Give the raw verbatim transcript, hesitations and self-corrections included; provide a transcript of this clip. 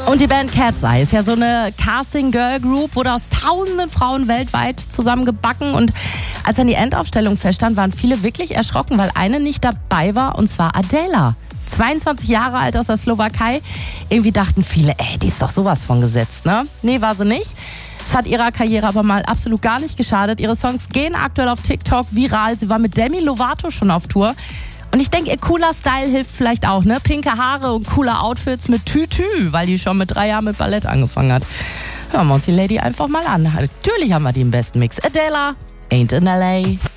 Und die Band Cat's Eye ist ja so eine Casting-Girl-Group, wurde aus tausenden Frauen weltweit zusammengebacken. Und als dann die Endaufstellung feststand, waren viele wirklich erschrocken, weil eine nicht dabei war, und zwar Adela. zweiundzwanzig Jahre alt aus der Slowakei. Irgendwie dachten viele, ey, die ist doch sowas von gesetzt, ne? Nee, war sie nicht. Es hat ihrer Karriere aber mal absolut gar nicht geschadet. Ihre Songs gehen aktuell auf TikTok viral. Sie war mit Demi Lovato schon auf Tour. Und ich denke, ihr cooler Style hilft vielleicht auch, ne? Pinke Haare und coole Outfits mit Tütü, weil die schon mit drei Jahren mit Ballett angefangen hat. Hören wir uns die Lady einfach mal an. Natürlich haben wir die im besten Mix. Adela, Ain't in L A.